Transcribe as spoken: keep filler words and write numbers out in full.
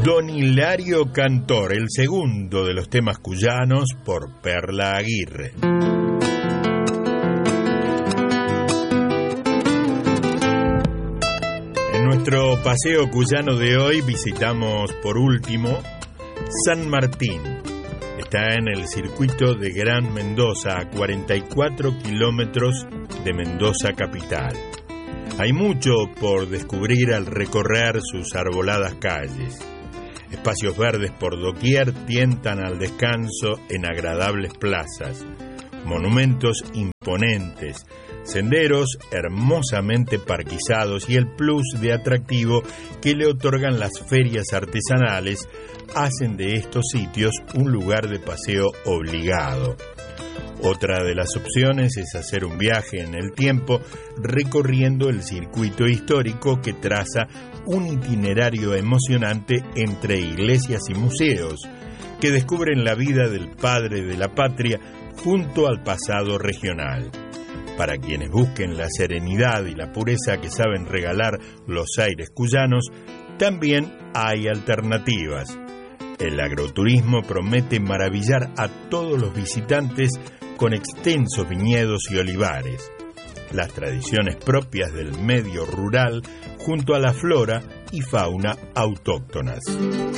Don Hilario Cantor, el segundo de los temas cuyanos por Perla Aguirre. En nuestro paseo cuyano de hoy visitamos por último San Martín. Está en el circuito de Gran Mendoza, a cuarenta y cuatro kilómetros de Mendoza capital. Hay mucho por descubrir al recorrer sus arboladas calles. Espacios verdes por doquier tientan al descanso en agradables plazas, monumentos imponentes, senderos hermosamente parquizados y el plus de atractivo que le otorgan las ferias artesanales hacen de estos sitios un lugar de paseo obligado. Otra de las opciones es hacer un viaje en el tiempo recorriendo el circuito histórico que traza un itinerario emocionante entre iglesias y museos que descubren la vida del padre de la patria junto al pasado regional. Para quienes busquen la serenidad y la pureza que saben regalar los aires cuyanos, también hay alternativas. El agroturismo promete maravillar a todos los visitantes con extensos viñedos y olivares, las tradiciones propias del medio rural junto a la flora y fauna autóctonas.